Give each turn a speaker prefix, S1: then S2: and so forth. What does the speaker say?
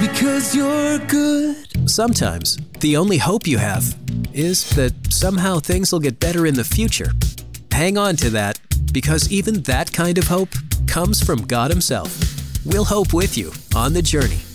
S1: because you're good.
S2: Sometimes, the only hope you have is that somehow things will get better in the future. Hang on to that, because even that kind of hope comes from God Himself. We'll hope with you on the journey.